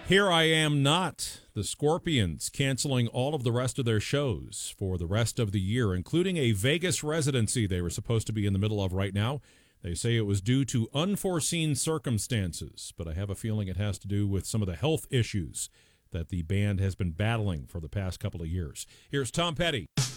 Here I Am Not, the Scorpions canceling all of the rest of their shows for the rest of the year, including a Vegas residency they were supposed to be in the middle of right now. They say it was due to unforeseen circumstances, but I have a feeling it has to do with some of the health issues that the band has been battling for the past couple of years. Here's Tom Petty.